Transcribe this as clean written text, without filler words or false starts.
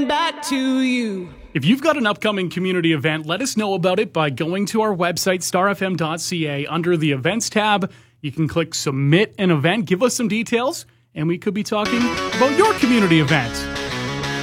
back to you. If you've got an upcoming community event, let us know about it by going to our website, starfm.ca. Under the Events tab, you can click Submit an Event, give us some details, and we could be talking about your community event.